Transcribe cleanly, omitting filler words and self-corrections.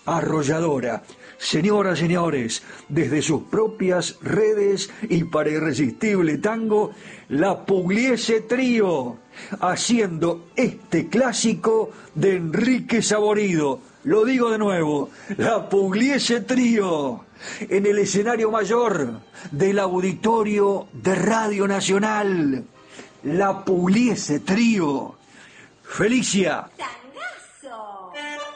arrolladora. Señoras, señores, desde sus propias redes y para Irresistible Tango, la Pugliese Trío, haciendo este clásico de Enrique Saborido. Lo digo de nuevo, la Pugliese Trío, en el escenario mayor del auditorio de Radio Nacional. La Pugliese Trío. Felicia.